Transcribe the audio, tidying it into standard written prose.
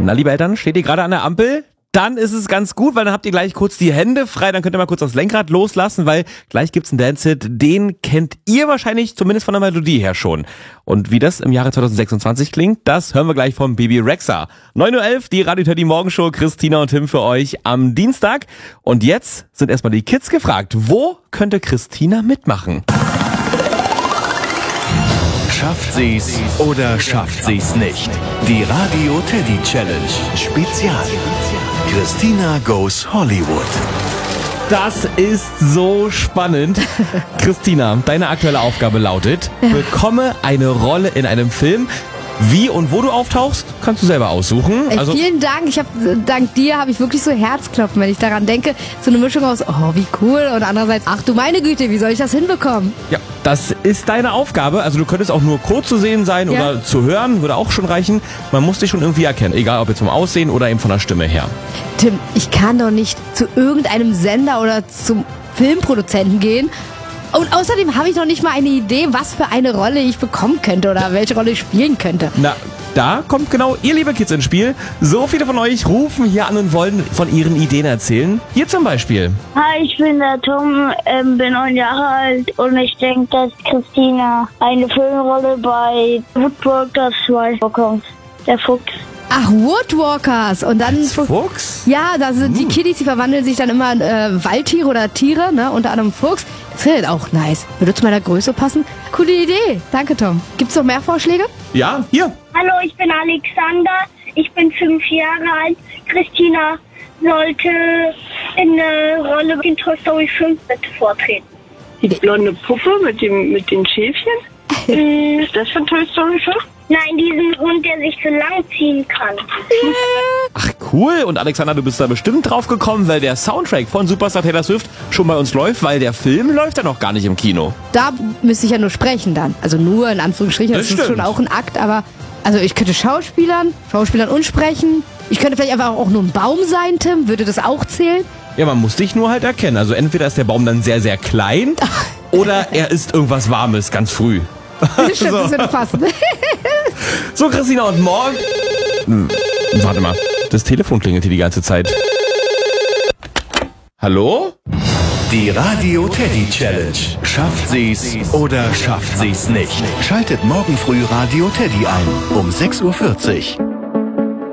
Na, liebe Eltern, steht ihr gerade an der Ampel? Dann ist es ganz gut, weil dann habt ihr gleich kurz die Hände frei, dann könnt ihr mal kurz das Lenkrad loslassen, weil gleich gibt's einen Dance-Hit, den kennt ihr wahrscheinlich zumindest von der Melodie her schon. Und wie das im Jahre 2026 klingt, das hören wir gleich vom Bibi Rexha. 9.11 Uhr, die Radio Teddy Morgenshow, Christina und Tim für euch am Dienstag. Und jetzt sind erstmal die Kids gefragt, wo könnte Christina mitmachen? Schafft sie's oder schafft sie's nicht? Die Radio Teddy Challenge Spezial. Christina goes Hollywood. Das ist so spannend. Christina, deine aktuelle Aufgabe lautet, bekomme eine Rolle in einem Film. Wie und wo du auftauchst, kannst du selber aussuchen. Ey, vielen Dank. Dank dir habe ich wirklich so Herzklopfen, wenn ich daran denke. So eine Mischung aus, oh, wie cool, und andererseits, ach du meine Güte, wie soll ich das hinbekommen? Ja, das ist deine Aufgabe. Also du könntest auch nur kurz zu sehen sein oder zu hören, würde auch schon reichen. Man muss dich schon irgendwie erkennen, egal ob jetzt vom Aussehen oder eben von der Stimme her. Tim, ich kann doch nicht zu irgendeinem Sender oder zum Filmproduzenten gehen. Und außerdem habe ich noch nicht mal eine Idee, was für eine Rolle ich bekommen könnte oder welche Rolle ich spielen könnte. Na, da kommt genau ihr, liebe Kids, ins Spiel. So viele von euch rufen hier an und wollen von ihren Ideen erzählen. Hier zum Beispiel. Hi, ich bin der Tom, bin 9 Jahre alt und ich denke, dass Christina eine Filmrolle bei Woodwalkers 2 bekommt. Der Fuchs. Ach, Woodwalkers. Und dann Fuchs? Ja, da sind die Kiddies, die verwandeln sich dann immer in Waldtiere oder Tiere, ne? Unter anderem Fuchs. Das wäre auch nice. Würde zu meiner Größe passen. Coole Idee. Danke, Tom. Gibt's noch mehr Vorschläge? Ja, hier. Hallo, ich bin Alexander, ich bin 5 Jahre alt. Christina sollte in der Rolle in Toy Story 5 bitte vortreten. Die blonde Puppe mit den Schäfchen? Ist das von Toy Story 5? Nein, diesen Hund, der sich so lang ziehen kann. Ach cool, und Alexander, du bist da bestimmt drauf gekommen, weil der Soundtrack von Superstar Taylor Swift schon bei uns läuft, weil der Film läuft ja noch gar nicht im Kino. Da müsste ich ja nur sprechen dann. Also nur in Anführungsstrichen, das ist schon auch ein Akt, aber also ich könnte Schauspielern und sprechen. Ich könnte vielleicht einfach auch nur ein Baum sein, Tim. Würde das auch zählen? Ja, man muss dich nur halt erkennen. Also entweder ist der Baum dann sehr, sehr klein oder er ist irgendwas Warmes, ganz früh. Stimmt, das würde passen. So, Christina, und morgen... Warte mal, das Telefon klingelt hier die ganze Zeit. Hallo? Die Radio Teddy Challenge. Schafft sie's oder schafft sie's nicht? Schaltet morgen früh Radio Teddy ein um 6.40 Uhr.